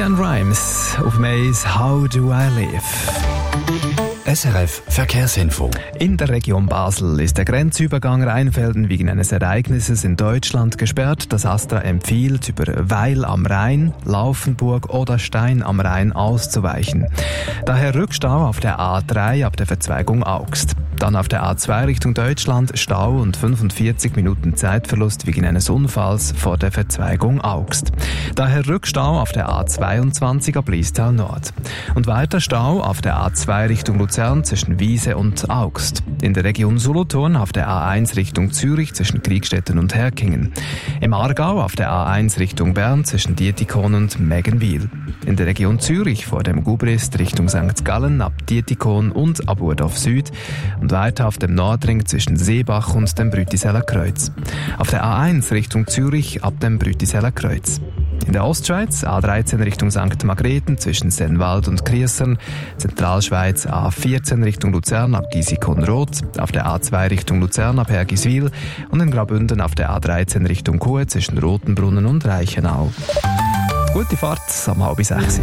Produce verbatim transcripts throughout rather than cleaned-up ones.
Leanne Rimes auf Mais «How do I live?» S R F Verkehrsinfo. In der Region Basel ist der Grenzübergang Rheinfelden wegen eines Ereignisses in Deutschland gesperrt. Das Astra empfiehlt, über Weil am Rhein, Laufenburg oder Stein am Rhein auszuweichen. Daher Rückstau auf der A drei ab der Verzweigung Augst. Dann auf der A zwei Richtung Deutschland Stau und fünfundvierzig Minuten Zeitverlust wegen eines Unfalls vor der Verzweigung Augst. Daher Rückstau auf der A zweiundzwanzig ab Liestal Nord. Und weiter Stau auf der A zwei Richtung Luzern zwischen Wiese und Augst. In der Region Solothurn auf der A eins Richtung Zürich zwischen Kriegstetten und Herkingen. Im Aargau auf der A eins Richtung Bern zwischen Dietikon und Meggenwil. In der Region Zürich vor dem Gubrist Richtung Sankt Gallen ab Dietikon und ab Urdorf Süd. Und weiter auf dem Nordring zwischen Seebach und dem Brütiseller Kreuz. Auf der A eins Richtung Zürich ab dem Brütiseller Kreuz. In der Ostschweiz A dreizehn Richtung Sankt Margrethen zwischen Sennwald und Kriessern, Zentralschweiz A vierzehn Richtung Luzern ab Gisikon-Roth, auf der A zwei Richtung Luzern ab Hergiswil und in Graubünden auf der A dreizehn Richtung Chur zwischen Rotenbrunnen und Reichenau. Gute Fahrt am halb sechs.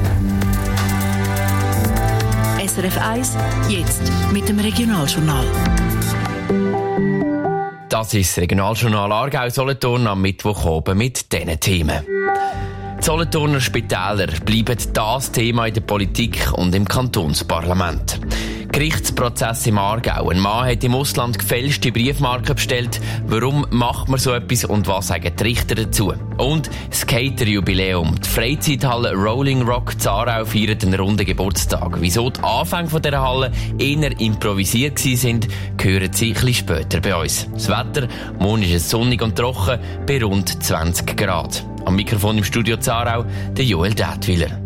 S R F eins, jetzt mit dem Regionaljournal. Das ist das Regionaljournal Aargau-Solothurn am Mittwoch oben mit diesen Themen. Die Solothurner Spitäler bleiben das Thema in der Politik und im Kantonsparlament. Gerichtsprozess im Aargau. Ein Mann hat im Ausland gefälschte Briefmarken bestellt. Warum macht man so etwas und was sagen die Richter dazu? Und Skaterjubiläum. Die Freizeithalle Rolling Rock Zarau feiert einen runden Geburtstag. Wieso die Anfänge dieser Halle eher improvisiert waren, hören Sie ein bisschen später bei uns. Das Wetter, morgen ist es sonnig und trocken, bei rund zwanzig Grad. Am Mikrofon im Studio Zarau, der Joel Dätwiler.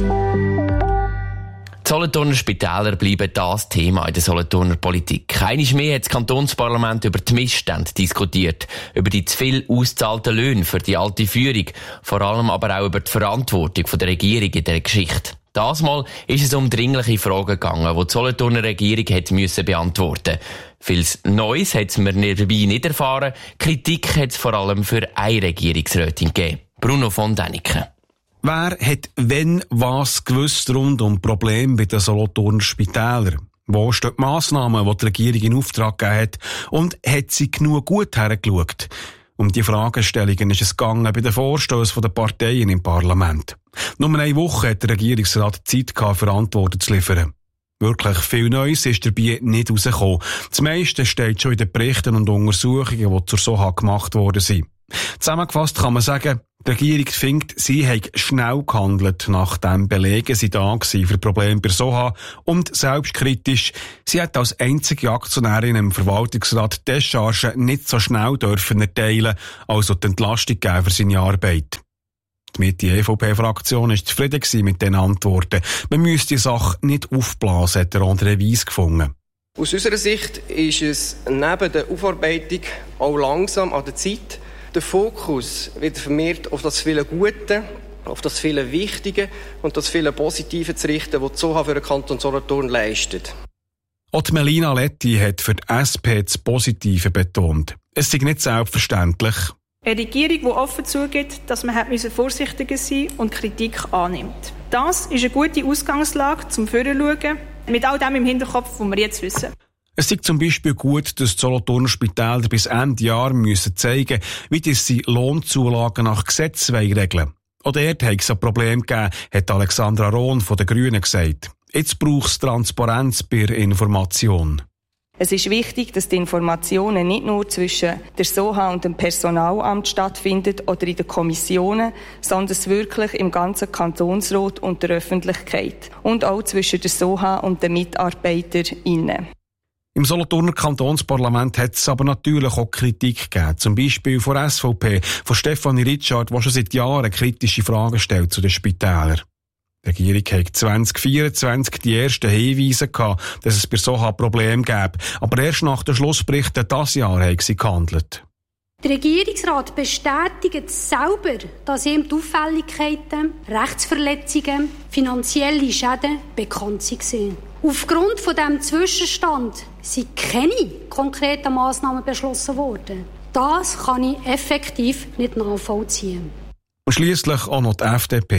Die Solothurner Spitäler bleiben das Thema in der Solothurner Politik. Einmal mehr hat das Kantonsparlament über die Missstände diskutiert, über die zu viel ausgezahlten Löhne für die alte Führung, vor allem aber auch über die Verantwortung der Regierung in dieser Geschichte. Das Mal ist es um dringliche Fragen gegangen, die die Solothurner Regierung hätte müssen beantworten. Vieles Neues hat man dabei nicht erfahren. Kritik hat es vor allem für eine Regierungsrätin gegeben. Bruno von Däniken. Wer hat wenn was gewusst rund um Probleme bei den Solothurner Spitälern? Wo stehen die Massnahmen, die die Regierung in Auftrag gegeben hat? Und hat sie genug gut hergeschaut? Um die Fragestellungen ist es gegangen bei den Vorstößen der Parteien im Parlament. Nur eine Woche hat der Regierungsrat Zeit gehabt, für Antworten zu liefern. Wirklich viel Neues ist dabei nicht rausgekommen. Das meiste steht schon in den Berichten und Untersuchungen, die zur Soha gemacht worden sind. Zusammengefasst kann man sagen, die Regierung findet, sie hat schnell gehandelt, nachdem Belege sie da waren für Probleme bei Soha und selbstkritisch, sie hat als einzige Aktionärin im Verwaltungsrat die Descharge nicht so schnell dürfen erteilen, also die Entlastung geben für seine Arbeit. Die Mitte-E V P-Fraktion war zufrieden mit diesen Antworten. Man müsste die Sache nicht aufblasen, hat der André Weiss gefunden. Aus unserer Sicht ist es neben der Aufarbeitung auch langsam an der Zeit, den Fokus wieder vermehrt auf das viele Gute, auf das viele Wichtige und das viele Positive zu richten, was die Soha für den Kanton Solothurn leistet. Auch die Melina Letti hat für die S P das Positive betont. Es sei nicht selbstverständlich. Eine Regierung, die offen zugeht, dass man vorsichtiger sein und Kritik annimmt. Das ist eine gute Ausgangslage zum Vorschauen, mit all dem im Hinterkopf, was wir jetzt wissen. Es ist zum Beispiel gut, dass die Solothurner Spitäler bis Ende Jahr müssen zeigen, wie sie Lohnzulagen nach Gesetz regeln wollen. Auch dort hat es ein Problem gegeben, hat Alexandra Rohn von den Grünen gesagt. Jetzt braucht es Transparenz bei der Information. Es ist wichtig, dass die Informationen nicht nur zwischen der Soha und dem Personalamt stattfinden oder in den Kommissionen, sondern es wirklich im ganzen Kantonsrat und der Öffentlichkeit und auch zwischen der Soha und den MitarbeiterInnen. Im Solothurner Kantonsparlament hat es aber natürlich auch Kritik gegeben. Zum Beispiel von der S V P, von Stefanie Ritschard, die schon seit Jahren kritische Fragen stellt zu den Spitälern. Die Regierung hat zwanzig vierundzwanzig die ersten Hinweise gehabt, dass es bei Soha Probleme gäbe. Aber erst nach den Schlussberichten dieses Jahr haben sie gehandelt. Der Regierungsrat bestätigt selber, dass ihm die Auffälligkeiten, Rechtsverletzungen, finanzielle Schäden bekannt sind. Aufgrund von diesem Zwischenstand sind keine konkreten Massnahmen beschlossen worden. Das kann ich effektiv nicht nachvollziehen. Und schliesslich auch noch die F D P.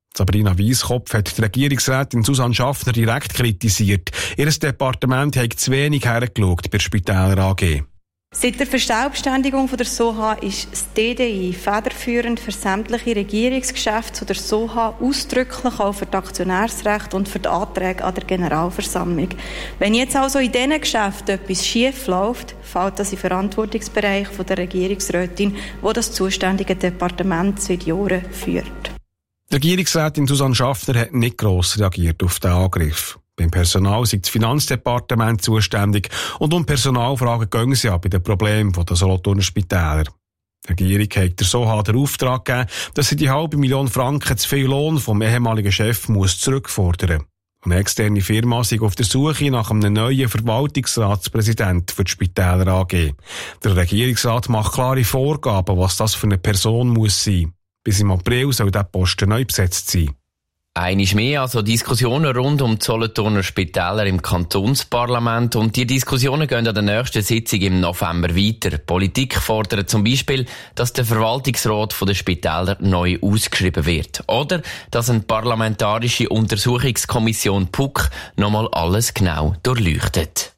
Sabrina Weisskopf hat die Regierungsrätin Susanne Schaffner direkt kritisiert. Ihr Departement hat zu wenig hergeschaut bei der Spitäler A G. Seit der Verselbstständigung der S O H ist das D D I federführend für sämtliche Regierungsgeschäfte zu der S O H, ausdrücklich auch für das Aktionärsrecht und für die Anträge an der Generalversammlung. Wenn jetzt also in diesen Geschäften etwas schief läuft, fällt das in den Verantwortungsbereich der Regierungsrätin, die das zuständige Departement seit Jahren führt. Die Regierungsrätin Susanne Schaffner hat nicht gross reagiert auf den Angriff. Beim Personal ist das Finanzdepartement zuständig und um Personalfragen gehen sie ja bei den Problemen der Solothurner Spitäler. Die Regierung hat der S O H den Auftrag gegeben, dass sie die halbe Million Franken zu viel Lohn vom ehemaligen Chef muss zurückfordern. Eine externe Firma ist auf der Suche nach einem neuen Verwaltungsratspräsidenten für die Spitäler A G. Der Regierungsrat macht klare Vorgaben, was das für eine Person muss sein. Bis im April soll der Posten neu besetzt sein. Einiges mehr, also Diskussionen rund um die Solothurner Spitäler im Kantonsparlament. Und die Diskussionen gehen an der nächsten Sitzung im November weiter. Die Politik fordert zum Beispiel, dass der Verwaltungsrat der Spitäler neu ausgeschrieben wird. Oder dass eine parlamentarische Untersuchungskommission P U C nochmal alles genau durchleuchtet.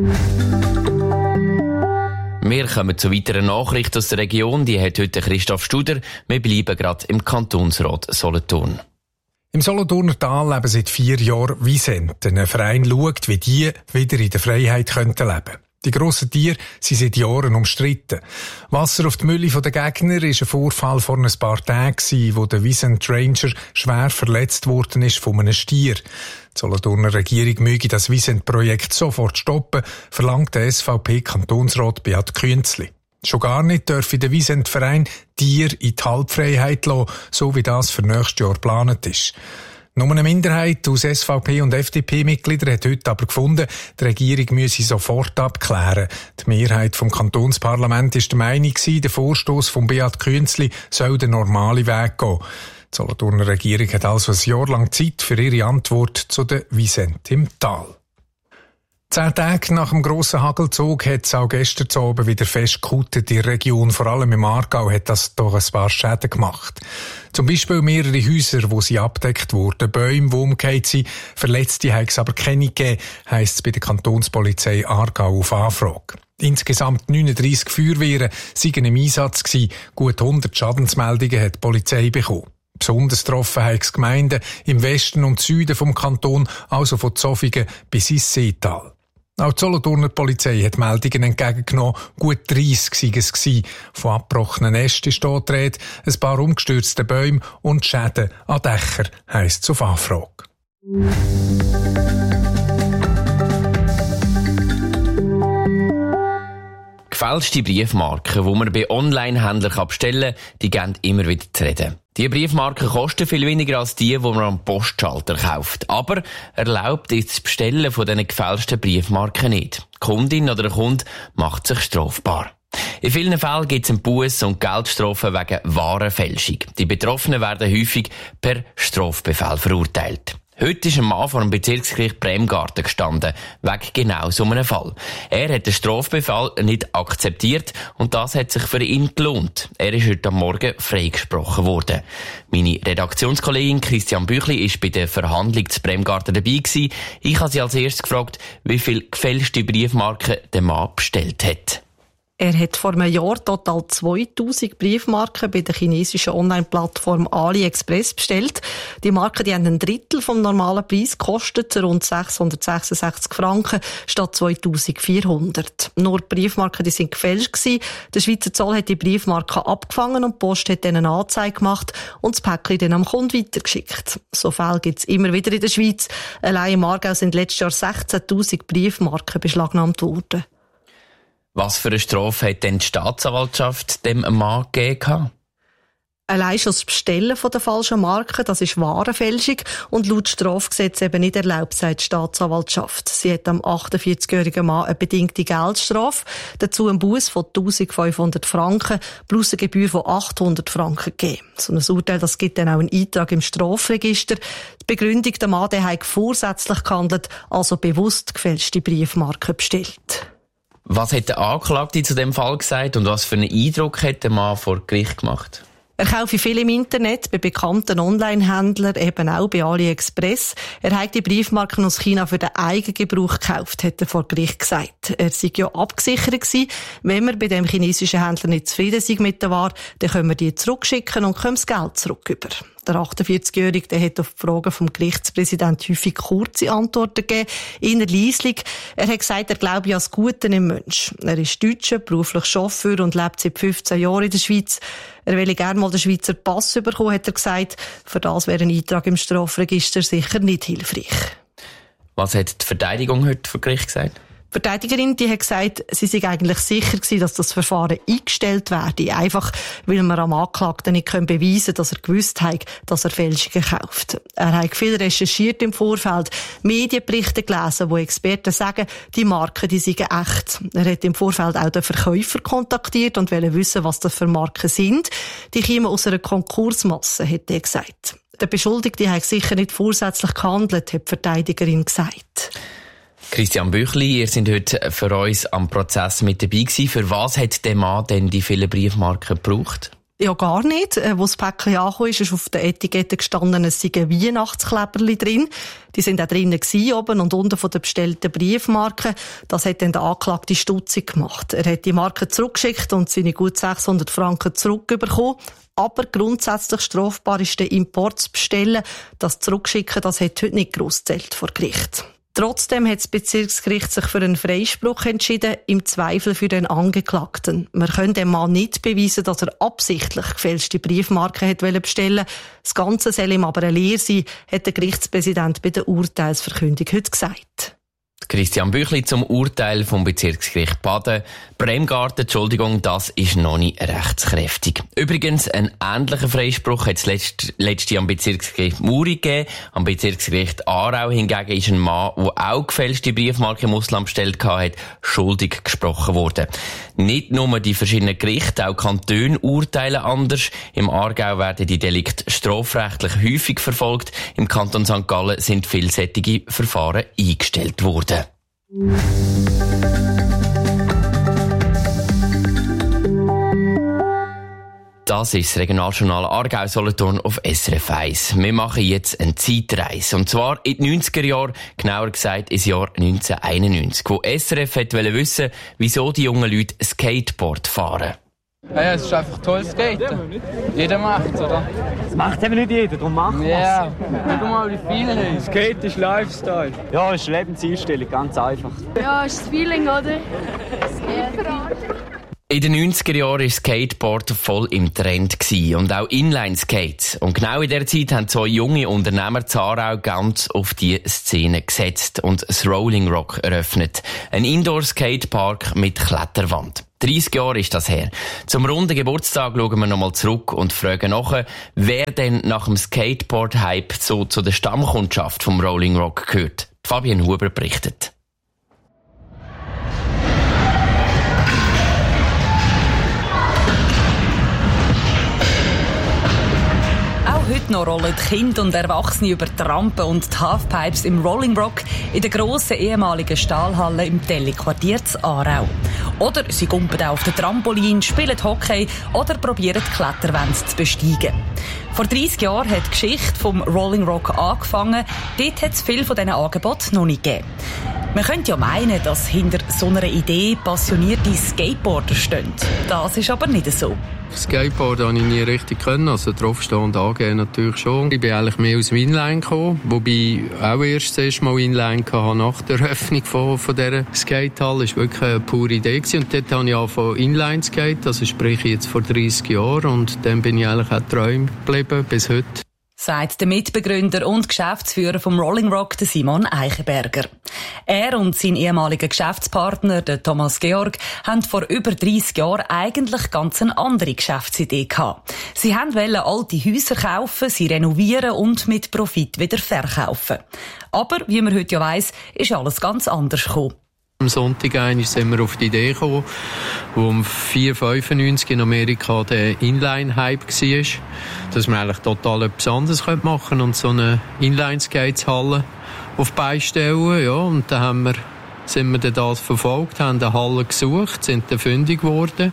Wir kommen zu weiteren Nachrichten aus der Region. Die hat heute Christoph Studer. Wir bleiben gerade im Kantonsrat Solothurn. Im Solothurner Tal leben seit vier Jahren Wiesent. Ein Verein schaut, wie die wieder in der Freiheit könnten leben. Die grossen Tiere sind seit Jahren umstritten. Wasser auf die Mülle der Gegner war ein Vorfall vor ein paar Tagen, wo der Wiesent Ranger schwer verletzt worden ist von einem Stier. Die Solothurner Regierung möge das Wiesent-Projekt sofort stoppen, verlangt der S V P-Kantonsrat Beat Künzli. Schon gar nicht dürfe der Wiesent-Verein Tiere in die Halbfreiheit lassen, so wie das für nächstes Jahr geplant ist. Nur eine Minderheit aus S V P- und F D P-Mitgliedern hat heute aber gefunden, die Regierung müsse sofort abklären. Die Mehrheit vom Kantonsparlament ist der Meinung, der Vorstoss von Beat Künzli soll den normalen Weg gehen. Die Solothurner Regierung hat also ein Jahr lang Zeit für ihre Antwort zu den Wiesent im Tal. Zehn Tage nach dem grossen Hagelzug hat es auch gestern zu Abend wieder festgekutet in der Region. Vor allem im Aargau hat das doch ein paar Schäden gemacht. Zum Beispiel mehrere Häuser, wo sie abgedeckt wurden, Bäume, die umgekehrt sind. Verletzte haben es aber keine gegeben, heisst es bei der Kantonspolizei Aargau auf Anfrage. Insgesamt neununddreissig Feuerwehren waren im Einsatz gewesen. Gut hundert Schadensmeldungen hat die Polizei bekommen. Besonders getroffen haben es Gemeinden im Westen und Süden vom Kanton, also von Zofingen bis ins Seetal. Auch die Solothurner Polizei hat Meldungen entgegengenommen. Gut dreissig waren es gewesen. Von abgebrochenen Nesten ist dort die Rede, ein paar umgestürzte Bäume und Schäden an Dächern, heisst es auf Anfrage. Gefälschte Briefmarken, die man bei Online-Händlern bestellen kann, die geben immer wieder zu reden. Die Briefmarken kosten viel weniger als die, die man am Postschalter kauft. Aber erlaubt ist das Bestellen von diesen gefälschten Briefmarken nicht. Die Kundin oder der Kunde macht sich strafbar. In vielen Fällen gibt es einen Buß und Geldstrafen wegen Warenfälschung. Die Betroffenen werden häufig per Strafbefehl verurteilt. Heute ist ein Mann vor dem Bezirksgericht Bremgarten gestanden, wegen genau so einem Fall. Er hat den Strafbefehl nicht akzeptiert und das hat sich für ihn gelohnt. Er ist heute Morgen freigesprochen worden. Meine Redaktionskollegin Christian Büchli ist bei der Verhandlung zu Bremgarten dabei gewesen. Ich habe sie als erstes gefragt, wie viele gefälschte Briefmarken der Mann bestellt hat. Er hat vor einem Jahr total zweitausend Briefmarken bei der chinesischen Online-Plattform AliExpress bestellt. Die Marken, die haben ein Drittel vom normalen Preis gekostet, rund sechshundertsechsundsechzig Franken statt zweitausendvierhundert. Nur die Briefmarken, die sind gefälscht gewesen. Der Schweizer Zoll hat die Briefmarken abgefangen und die Post hat dann eine Anzeige gemacht und das Päckchen dann am Kunden weitergeschickt. So Fälle gibt es immer wieder in der Schweiz. Allein im Aargau sind letztes Jahr sechzehntausend Briefmarken beschlagnahmt worden. Was für eine Strafe hat denn die Staatsanwaltschaft dem Mann gegeben? Allein schon das Bestellen von der falschen Marke, das ist Warenfälschung und laut Strafgesetz eben nicht erlaubt, sagt die Staatsanwaltschaft. Sie hat am achtundvierzigjährigen Mann eine bedingte Geldstrafe, dazu einen Buß von eintausendfünfhundert Franken plus eine Gebühr von achthundert Franken gegeben. So ein Urteil, das gibt dann auch einen Eintrag im Strafregister. Die Begründung, der Mann, der hat vorsätzlich gehandelt, also bewusst gefälschte Briefmarken bestellt. Was hat der Anklagte zu dem Fall gesagt und was für einen Eindruck hat der Mann vor Gericht gemacht? Er kaufe viel im Internet, bei bekannten Online-Händlern, eben auch bei AliExpress. Er hat die Briefmarken aus China für den Eigengebrauch gekauft, hat er vor Gericht gesagt. Er sei ja abgesichert gewesen. Wenn wir bei dem chinesischen Händler nicht zufrieden sind mit der Ware, dann können wir die zurückschicken und können das Geld zurück über. Der achtundvierzig-Jährige, der hat auf die Fragen vom Gerichtspräsident häufig kurze Antworten gegeben, eher leislich. Er hat gesagt, er glaube ja das Gute im Mensch. Er ist Deutscher, beruflich Chauffeur und lebt seit fünfzehn Jahren in der Schweiz. Er will gerne mal den Schweizer Pass bekommen, hat er gesagt. Für das wäre ein Eintrag im Strafregister sicher nicht hilfreich. Was hat die Verteidigung heute vor Gericht gesagt? Die Verteidigerin, die hat gesagt, sie sei eigentlich sicher gewesen, dass das Verfahren eingestellt werde. Einfach, weil man am Anklagten nicht beweisen können, dass er gewusst hat, dass er Fälschungen kauft. Er hat viel recherchiert im Vorfeld, Medienberichte gelesen, wo Experten sagen, die Marken, die seien echt. Er hat im Vorfeld auch den Verkäufer kontaktiert und wollte wissen, was das für Marken sind. Die kommen aus einer Konkursmasse, hat er gesagt. Der Beschuldigte hat sicher nicht vorsätzlich gehandelt, hat die Verteidigerin gesagt. Christian Büchli, ihr seid heute für uns am Prozess mit dabei gewesen. Für was hat der Mann denn die vielen Briefmarken gebraucht? Ja, gar nicht. Wo das Päckchen angekommen ist, ist auf der Etikette gestanden, es seien Weihnachtskleberli drin. Die sind auch drinnen gewesen, oben und unten von den bestellten Briefmarken. Das hat dann der Anklagte stutzig gemacht. Er hat die Marken zurückgeschickt und seine gut sechshundert Franken zurückbekommen. Aber grundsätzlich strafbar ist der Import zu bestellen. Das Zurückschicken, das hat heute nicht gross gezählt vor Gericht. Trotzdem hat das Bezirksgericht sich für einen Freispruch entschieden, im Zweifel für den Angeklagten. Man kann dem Mann nicht beweisen, dass er absichtlich gefälschte Briefmarken hat bestellen. Das Ganze soll ihm aber eine Lehre sein, hat der Gerichtspräsident bei der Urteilsverkündung heute gesagt. Christian Büchli zum Urteil vom Bezirksgericht Baden. Bremgarten, Entschuldigung, das ist noch nicht rechtskräftig. Übrigens, ein ähnlicher Freispruch hat es letzt, letzte am Bezirksgericht Muri gegeben. Am Bezirksgericht Aarau hingegen ist ein Mann, der auch gefälschte Briefmarken im Ausland bestellt hat, schuldig gesprochen worden. Nicht nur die verschiedenen Gerichte, auch Kantone urteilen anders. Im Aargau werden die Delikte strafrechtlich häufig verfolgt. Im Kanton Sankt Gallen sind vielseitige Verfahren eingestellt worden. Das ist das Regionaljournal Aargau-Solothurn auf S R F eins. Wir machen jetzt eine Zeitreise. Und zwar in die neunziger Jahre, genauer gesagt ins Jahr neunzehnhunderteinundneunzig, wo S R F wollte wissen, wieso die jungen Leute Skateboard fahren. Ja, ja, es ist einfach toll Skaten. Jeder macht es, oder? Das macht eben nicht jeder, darum machen wir es. Ja, guck mal, wie viele. Skate ist Lifestyle. Ja, es ist Lebenseinstellung, ganz einfach. Ja, es ist das Feeling, oder? In den neunziger Jahren war Skateboard voll im Trend und auch Inline-Skates. Und genau in dieser Zeit haben zwei junge Unternehmer Aarau ganz auf die Szene gesetzt und das Rolling Rock eröffnet. Ein Indoor-Skatepark mit Kletterwand. dreissig Jahre ist das her. Zum runden Geburtstag schauen wir nochmal zurück und fragen nach, wer denn nach dem Skateboard-Hype so zu der Stammkundschaft vom Rolling Rock gehört. Fabian Huber berichtet. Heute noch rollen Kinder und Erwachsene über die Rampen und die Halfpipes im Rolling Rock in der grossen ehemaligen Stahlhalle im Telly-Quartier zu Aarau. Oder sie gumpen auf den Trampolin, spielen Hockey oder probieren die Kletterwände zu besteigen. Vor dreissig Jahren hat die Geschichte vom Rolling Rock angefangen. Dort hat es viele von diesen Angeboten noch nicht gegeben. Man könnte ja meinen, dass hinter so einer Idee passionierte Skateboarder stehen. Das ist aber nicht so. Skateboard konnte ich nie richtig können, also draufstehen und angehen natürlich schon. Ich bin eigentlich mehr aus dem Inline gekommen, wobei ich auch erst erst mal Inline hatte nach der Eröffnung von, von dieser Skatehalle. Das war wirklich eine pure Idee gewesen. Und dort habe ich angefangen Inline Skate, also sprich jetzt vor dreissig Jahren, und dann bin ich eigentlich auch treu geblieben bis heute. Sagt der Mitbegründer und Geschäftsführer vom Rolling Rock, der Simon Eichenberger. Er und sein ehemaliger Geschäftspartner, der Thomas Georg, haben vor über dreissig Jahren eigentlich ganz eine andere Geschäftsidee gehabt. Sie wollten alte Häuser kaufen, sie renovieren und mit Profit wieder verkaufen. Aber, wie man heute ja weiss, ist alles ganz anders gekommen. Am Sonntag sind wir auf die Idee gekommen, wo um vier fünfundneunzig in Amerika der Inline-Hype war, dass wir eigentlich total etwas anderes machen können und so eine Inline-Skates-Halle auf die Beine stellen. Ja, und dann haben wir, sind wir dann das verfolgt, haben eine Halle gesucht, sind dann fündig geworden.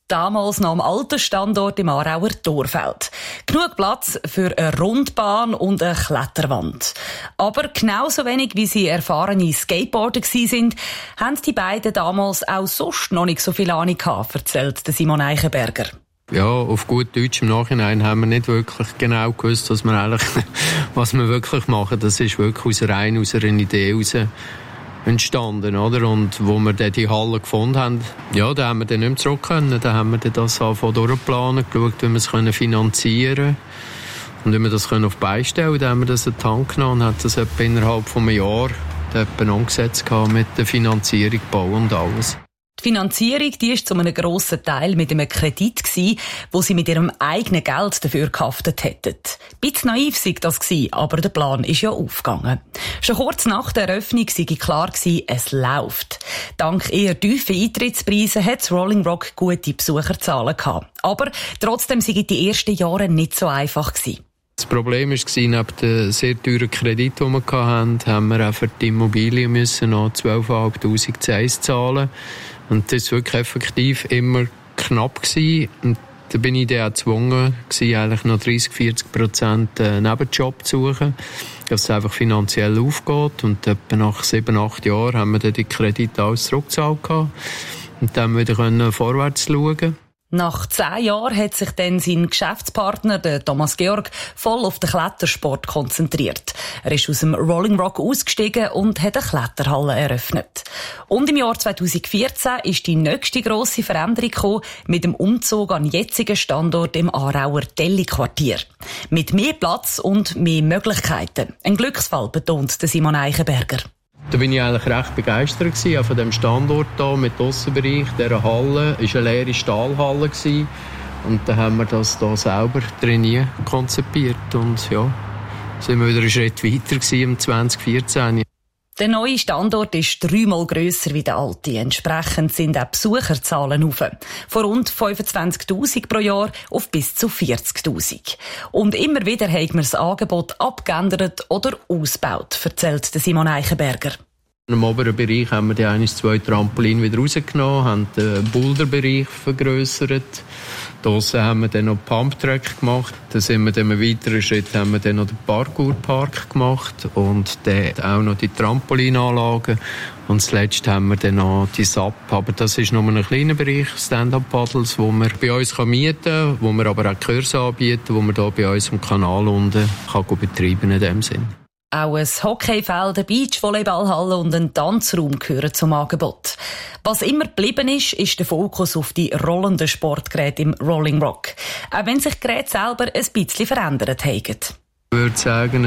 Damals noch am alten Standort im Aarauer Torfeld. Genug Platz für eine Rundbahn und eine Kletterwand. Aber genauso wenig wie sie erfahrene Skateboarder waren, haben die beiden damals auch sonst noch nicht so viel Ahnung gehabt, erzählt Simon Eichenberger. Ja, auf gut Deutsch im Nachhinein haben wir nicht wirklich genau gewusst, was wir eigentlich, was wir wirklich machen. Das ist wirklich aus rein aus einer Idee heraus entstanden, oder? Und wo wir dann die Halle gefunden haben, ja, da haben wir dann nicht mehr zurück können. Da haben wir dann das angefangen durchplanen, geschaut, wie wir es finanzieren können und wie wir das auf die Beine stellen können. Da haben wir das in die Hand genommen und hat das etwa innerhalb von einem Jahr etwa umgesetzt mit der Finanzierung, Bau und alles. Die Finanzierung, die ist zu einem grossen Teil mit einem Kredit gsi, wo sie mit ihrem eigenen Geld dafür gehaftet hätten. Ein bisschen naiv sei das gsi, aber der Plan ist ja aufgegangen. Schon kurz nach der Eröffnung sei klar gsi, es läuft. Dank eher tiefen Eintrittspreisen hat Rolling Rock gute Besucherzahlen gehabt. Aber trotzdem sind die ersten Jahre nicht so einfach gsi. Das Problem war, neben den sehr teuren Krediten, die wir hatten, haben wir auch für die Immobilien müssen noch zwölftausendfünfhundert Zins zahlen. Und das war wirklich effektiv immer knapp gewesen. Und da bin ich dann auch gezwungen gewesen, eigentlich noch dreissig, vierzig Prozent Nebenjob zu suchen, dass es einfach finanziell aufgeht. Und etwa nach sieben, acht Jahren haben wir dann die Kredite alles zurückgezahlt gehabt. Und dann wieder können vorwärts schauen. Nach zehn Jahren hat sich dann sein Geschäftspartner, der Thomas Georg, voll auf den Klettersport konzentriert. Er ist aus dem Rolling Rock ausgestiegen und hat eine Kletterhalle eröffnet. Und im Jahr zweitausendvierzehn ist die nächste grosse Veränderung gekommen mit dem Umzug an den jetzigen Standort im Aarauer Delli-Quartier. Mit mehr Platz und mehr Möglichkeiten. Ein Glücksfall, betont Simon Eichenberger. Da bin ich eigentlich recht begeistert gewesen, auch von dem Standort hier mit Aussenbereich, dieser Halle. Es war eine leere Stahlhalle gewesen. Und dann haben wir das hier selber trainiert, konzipiert. Und ja, sind wir wieder einen Schritt weiter gewesen im zwanzig vierzehn. Der neue Standort ist dreimal grösser wie der alte. Entsprechend sind auch Besucherzahlen hoch. Von rund fünfundzwanzigtausend pro Jahr auf bis zu vierzigtausend. Und immer wieder haben wir das Angebot abgeändert oder ausgebaut, erzählt Simon Eichenberger. Im oberen Bereich haben wir die eines, zwei Trampolin wieder rausgenommen, haben den Boulderbereich vergrössert. Draussen haben wir dann noch Pumptrack gemacht. Dann sind wir dann einen weiteren Schritt, haben wir dann noch den Parkourpark gemacht und dann auch noch die Trampolinanlagen. Und zuletzt haben wir dann noch die S A P. Aber das ist nur ein kleiner Bereich, Stand-Up-Paddles, wo man bei uns mieten kann, wo wir aber auch Kurse anbieten, wo man hier bei uns am Kanal unten kann betreiben in dem Sinn. Auch ein Hockeyfeld, eine Beachvolleyballhalle und ein Tanzraum gehören zum Angebot. Was immer geblieben ist, ist der Fokus auf die rollenden Sportgeräte im Rolling Rock. Auch wenn sich die Geräte selber ein bisschen verändert haben. Ich würde sagen,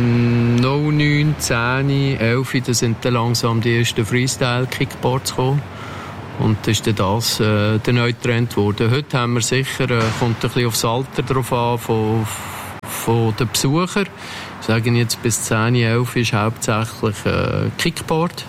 im neun, zehn, elf, da sind dann langsam die ersten Freestyle-Kickboards gekommen. Und das ist dann das äh, der neue Trend geworden. Heute haben wir sicher, äh, kommt ein bisschen aufs Alter drauf an, von, von den Besuchern. Sagen jetzt bis zehn, elf ist hauptsächlich äh, Kickboard.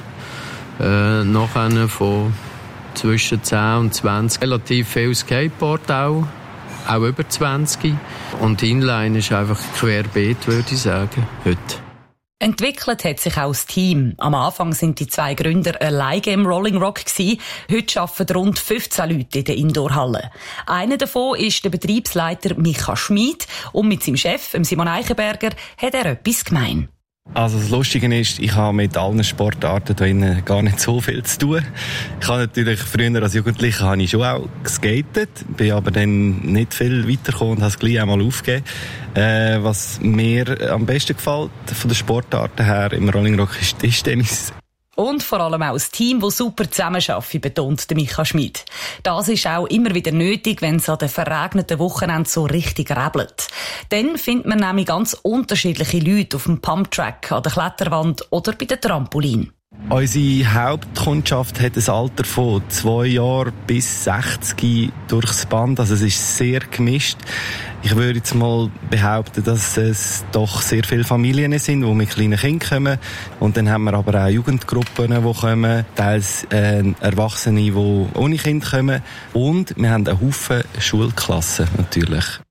Äh, nachher von zwischen zehn und zwanzig relativ viel Skateboard auch. Auch über zwanzig. Und Inline ist einfach querbeet, würde ich sagen, heute. Entwickelt hat sich auch das Team. Am Anfang sind die zwei Gründer alleine im Rolling Rock gewesen. Heute arbeiten rund fünfzehn Leute in der Indoorhalle. Einer davon ist der Betriebsleiter Micha Schmid und mit seinem Chef, Simon Eichenberger, hat er etwas gemein. Also das Lustige ist, ich habe mit allen Sportarten hier innen gar nicht so viel zu tun. Ich habe natürlich früher als Jugendlicher habe ich schon auch geskatet, bin aber dann nicht viel weitergekommen und habe es gleich einmal aufgegeben. Äh, was mir am besten gefällt von den Sportarten her im Rolling Rock ist Tischtennis. Und vor allem auch das Team, das super zusammenarbeitet, betont Micha Schmid. Das ist auch immer wieder nötig, wenn es an den verregneten Wochenenden so richtig rebelt. Dann findet man nämlich ganz unterschiedliche Leute auf dem Pumptrack, an der Kletterwand oder bei den Trampolin. Unsere Hauptkundschaft hat ein Alter von zwei Jahren bis sechzig durchs Band. Also es ist sehr gemischt. Ich würde jetzt mal behaupten, dass es doch sehr viele Familien sind, die mit kleinen Kindern kommen. Und dann haben wir aber auch Jugendgruppen, die kommen, teils äh, Erwachsene, die ohne Kinder kommen. Und wir haben einen Haufen Schulklassen natürlich.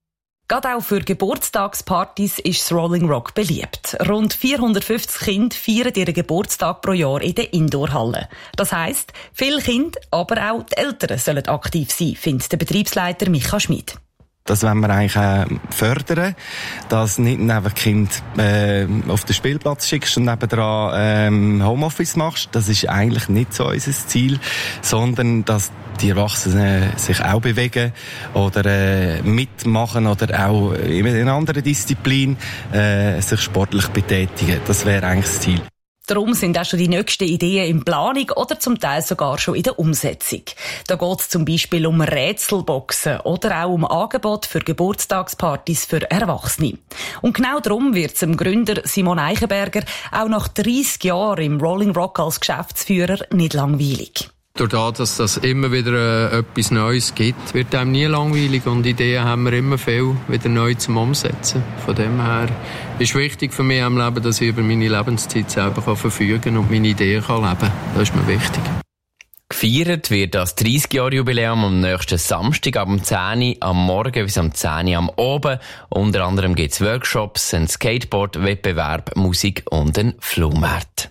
Gerade auch für Geburtstagspartys ist das Rolling Rock beliebt. Rund vierhundertfünfzig Kinder feiern ihren Geburtstag pro Jahr in der Indoorhalle. Das heisst, viele Kinder, aber auch die Eltern sollen aktiv sein, findet der Betriebsleiter Micha Schmid. Das wollen wir eigentlich auch fördern, dass nicht einfach Kind äh, auf den Spielplatz schickst und nebendran ähm, Homeoffice machst. Das ist eigentlich nicht so unser Ziel, sondern dass die Erwachsenen sich auch bewegen oder äh, mitmachen oder auch in einer anderen Disziplin äh, sich sportlich betätigen. Das wäre eigentlich das Ziel. Darum sind auch schon die nächsten Ideen in Planung oder zum Teil sogar schon in der Umsetzung. Da geht es zum Beispiel um Rätselboxen oder auch um Angebote für Geburtstagspartys für Erwachsene. Und genau darum wird es dem Gründer Simon Eichenberger auch nach dreissig Jahren im Rolling Rock als Geschäftsführer nicht langweilig. Dadurch, dass das immer wieder äh, etwas Neues gibt, wird einem nie langweilig und Ideen haben wir immer viel wieder neu zum Umsetzen. Von dem her ist wichtig für mich im Leben, dass ich über meine Lebenszeit selber kann verfügen und meine Ideen kann leben. Das ist mir wichtig. Gefeiert wird das dreißig-Jahr-Jubiläum am nächsten Samstag ab um zehn Uhr am Morgen bis um zehn Uhr am Abend. Unter anderem gibt es Workshops, einen Skateboard-Wettbewerb, Musik und einen Flohmarkt.